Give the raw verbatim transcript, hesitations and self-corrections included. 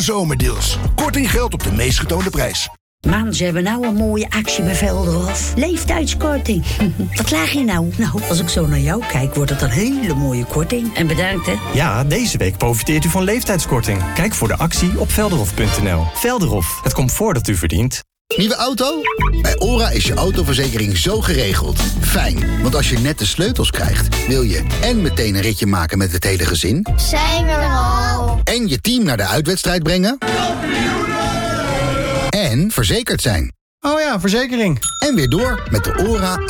Zomerdeals. Korting geldt op de meest getoonde prijs. Man, ze hebben nou een mooie actie bij Velderhof. Leeftijdskorting. Wat laag je nou? Nou, als ik zo naar jou kijk, wordt het een hele mooie korting. En bedankt, hè. Ja, deze week profiteert u van leeftijdskorting. Kijk voor de actie op velderhof punt n l. Velderhof, het comfort dat u verdient. Nieuwe auto? Bij OHRA is je autoverzekering zo geregeld. Fijn, want als je net de sleutels krijgt, wil je en meteen een ritje maken met het hele gezin. Zijn we er al? En je team naar de uitwedstrijd brengen. En verzekerd zijn. Oh ja, verzekering. En weer door met de OHRA